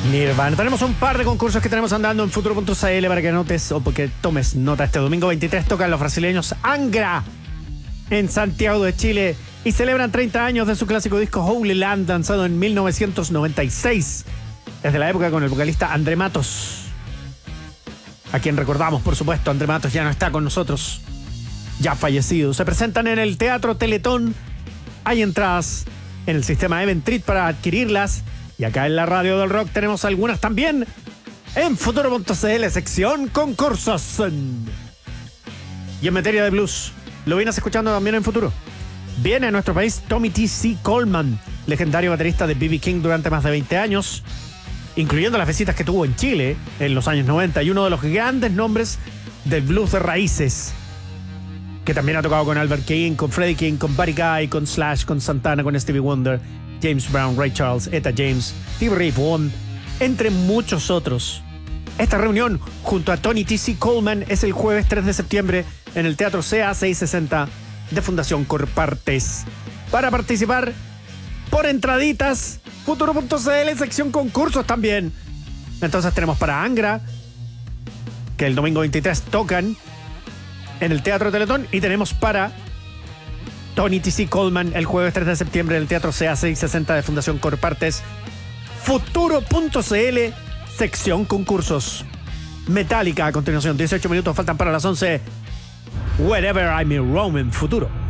Nirvana. Tenemos un par de concursos que tenemos andando en futuro.cl para que anotes o porque tomes nota. Este domingo 23 tocan los brasileños Angra en Santiago de Chile y celebran 30 años de su clásico disco Holy Land, lanzado en 1996, desde la época con el vocalista André Matos, a quien recordamos, por supuesto. André Matos ya no está con nosotros, ya fallecido. Se presentan en el Teatro Teletón. Hay entradas en el sistema Eventrit para adquirirlas. Y acá en la Radio del Rock tenemos algunas también en futuro.cl, sección concursos. Y en materia de blues, ¿lo vienes escuchando también en futuro? Viene a nuestro país Tommy T.C. Coleman, legendario baterista de B.B. King durante más de 20 años, incluyendo las visitas que tuvo en Chile en los años 90, y uno de los grandes nombres del blues de raíces, que también ha tocado con Albert King, con Freddie King, con Buddy Guy, con Slash, con Santana, con Stevie Wonder, James Brown, Ray Charles, Etta James, Stevie Ray Vaughan, entre muchos otros. Esta reunión junto a Tony T.C. Coleman es el jueves 3 de septiembre en el Teatro CA 660 de Fundación Corpartes. Para participar, por entraditas, futuro.cl, sección concursos también. Entonces tenemos para Angra, que el domingo 23 tocan en el Teatro Teletón, y tenemos para Tony T.C. Coleman el jueves 3 de septiembre en el Teatro CA 660 de Fundación Corpartes. Futuro.cl, sección concursos. Metallica a continuación. 18 minutos faltan para las 11. Wherever I May Roam en Futuro.